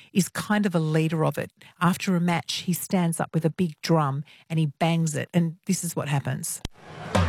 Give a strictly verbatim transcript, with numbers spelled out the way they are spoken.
is kind of a leader of it. After a match, he stands up with a big drum and he bangs it, and this is what happens.